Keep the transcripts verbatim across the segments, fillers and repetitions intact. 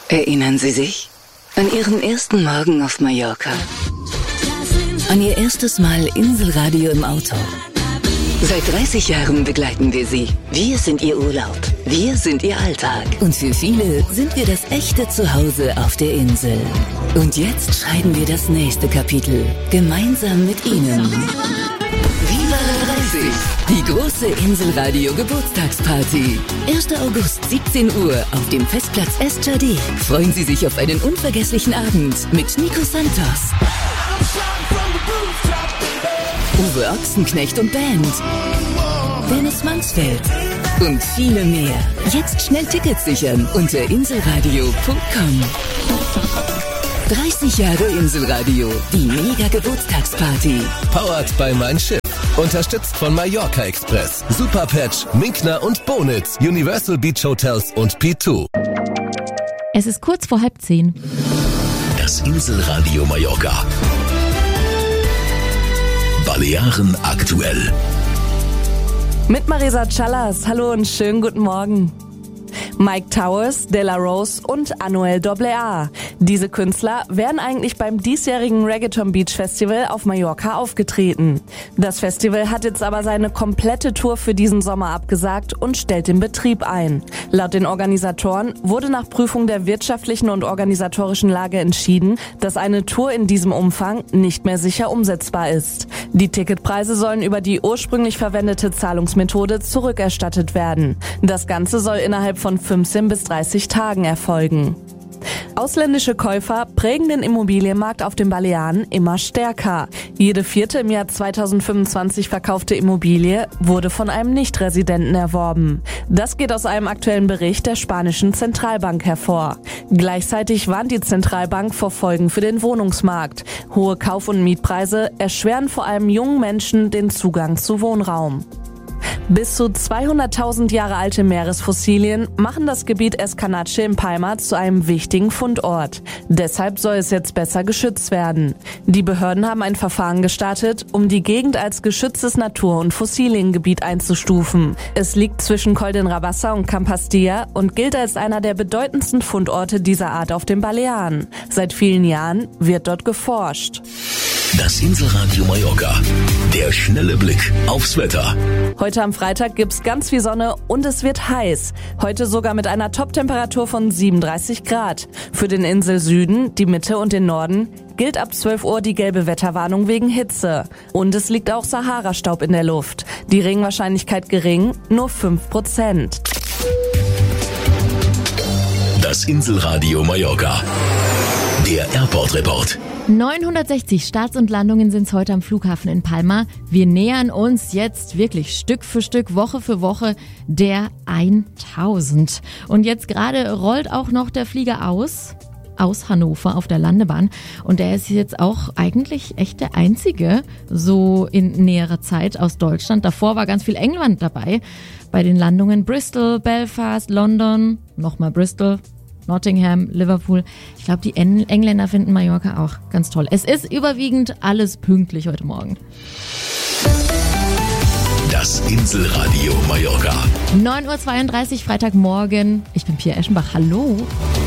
Erinnern Sie sich an Ihren ersten Morgen auf Mallorca? An Ihr erstes Mal Inselradio im Auto? Seit dreißig Jahren begleiten wir Sie. Wir sind Ihr Urlaub. Wir sind Ihr Alltag. Und für viele sind wir das echte Zuhause auf der Insel. Und jetzt schreiben wir das nächste Kapitel. Gemeinsam mit Ihnen. Viva la dreißig! Die große Inselradio-Geburtstagsparty. erster August, siebzehn Uhr auf dem Festplatz Estjardé. Freuen Sie sich auf einen unvergesslichen Abend mit Nico Santos, Uwe Ochsenknecht und Band, Dennis Mansfeld und viele mehr. Jetzt schnell Tickets sichern unter inselradio punkt com. dreißig Jahre Inselradio, die Mega-Geburtstagsparty. Powered by Mein Schiff. Unterstützt von Mallorca Express, Superpatch, Minkner und Bonitz, Universal Beach Hotels und P zwei. Es ist kurz vor halb zehn. Das Inselradio Mallorca. Balearen aktuell. Mit Marisa Callas. Hallo und schönen guten Morgen. Mike Towers, De La Rose und Anuel A A. Diese Künstler wären eigentlich beim diesjährigen Reggaeton Beach Festival auf Mallorca aufgetreten. Das Festival hat jetzt aber seine komplette Tour für diesen Sommer abgesagt und stellt den Betrieb ein. Laut den Organisatoren wurde nach Prüfung der wirtschaftlichen und organisatorischen Lage entschieden, dass eine Tour in diesem Umfang nicht mehr sicher umsetzbar ist. Die Ticketpreise sollen über die ursprünglich verwendete Zahlungsmethode zurückerstattet werden. Das Ganze soll innerhalb von fünfzehn bis dreißig Tagen erfolgen. Ausländische Käufer prägen den Immobilienmarkt auf den Balearen immer stärker. Jede vierte im Jahr zweitausendfünfundzwanzig verkaufte Immobilie wurde von einem Nicht-Residenten erworben. Das geht aus einem aktuellen Bericht der spanischen Zentralbank hervor. Gleichzeitig warnt die Zentralbank vor Folgen für den Wohnungsmarkt. Hohe Kauf- und Mietpreise erschweren vor allem jungen Menschen den Zugang zu Wohnraum. Bis zu zweihunderttausend Jahre alte Meeresfossilien machen das Gebiet Escanache in Palma zu einem wichtigen Fundort. Deshalb soll es jetzt besser geschützt werden. Die Behörden haben ein Verfahren gestartet, um die Gegend als geschütztes Natur- und Fossiliengebiet einzustufen. Es liegt zwischen Col de Rabassa und Campastilla und gilt als einer der bedeutendsten Fundorte dieser Art auf den Balearen. Seit vielen Jahren wird dort geforscht. Das Inselradio Mallorca. Der schnelle Blick aufs Wetter. Heute am Freitag gibt's ganz viel Sonne und es wird heiß. Heute sogar mit einer Toptemperatur von siebenunddreißig Grad. Für den Inselsüden, die Mitte und den Norden gilt ab zwölf Uhr die gelbe Wetterwarnung wegen Hitze. Und es liegt auch Sahara-Staub in der Luft. Die Regenwahrscheinlichkeit gering, nur fünf Prozent. Das Inselradio Mallorca. Der Airport Report. neunhundertsechzig Starts und Landungen sind es heute am Flughafen in Palma. Wir nähern uns jetzt wirklich Stück für Stück, Woche für Woche der tausend. Und jetzt gerade rollt auch noch der Flieger aus, aus Hannover auf der Landebahn. Und der ist jetzt auch eigentlich echt der einzige, so in näherer Zeit aus Deutschland. Davor war ganz viel England dabei. Bei den Landungen Bristol, Belfast, London, nochmal Bristol, Nottingham, Liverpool. Ich glaube, die Engländer finden Mallorca auch ganz toll. Es ist überwiegend alles pünktlich heute Morgen. Das Inselradio Mallorca. neun Uhr zweiunddreißig, Freitagmorgen. Ich bin Pia Eschenbach. Hallo.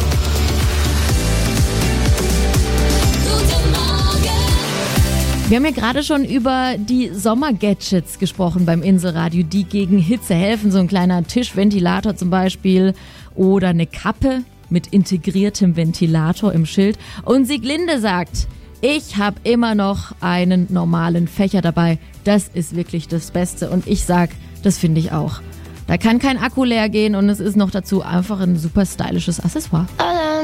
Wir haben ja gerade schon über die Sommergadgets gesprochen beim Inselradio, die gegen Hitze helfen. So ein kleiner Tischventilator zum Beispiel oder eine Kappe mit integriertem Ventilator im Schild. Und Sieglinde sagt, ich habe immer noch einen normalen Fächer dabei. Das ist wirklich das Beste. Und ich sag, das finde ich auch. Da kann kein Akku leer gehen und es ist noch dazu einfach ein super stylisches Accessoire.